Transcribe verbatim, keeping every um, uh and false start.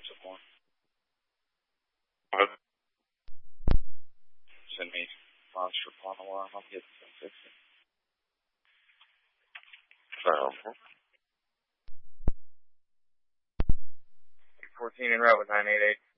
support. What? Send me monster upon alarm. I'll get some fixing. Sounds. fourteen en route with nine eight eight.